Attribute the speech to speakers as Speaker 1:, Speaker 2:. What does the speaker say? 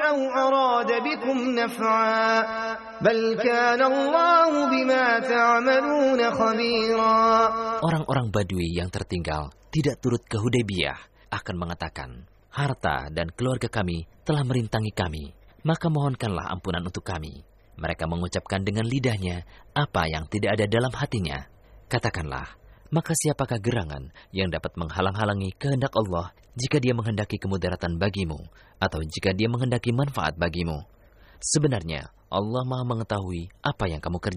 Speaker 1: أو أراد بكم نفعا بل كان الله بما تعملون خبيرا.
Speaker 2: Orang-orang Badui yang tertinggal tidak turut ke Hudaybiyah akan mengatakan, harta dan keluarga kami telah merintangi kami, maka mohonkanlah ampunan untuk kami. Mereka mengucapkan dengan lidahnya apa yang tidak ada dalam hatinya. Katakanlah, maka siapakah gerangan yang dapat menghalang-halangi kehendak Allah jika Dia menghendaki kemudaratan bagimu atau jika Dia menghendaki manfaat bagimu? Sebenarnya Allah Maha mengetahui apa yang kamu kerjakan.